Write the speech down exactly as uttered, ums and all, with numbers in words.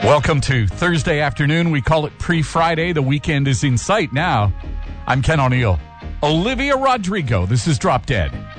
Welcome to Thursday afternoon. We call it pre-Friday. The weekend is in sight now. I'm Ken O'Neill. Olivia Rodrigo. This is Drop Dead.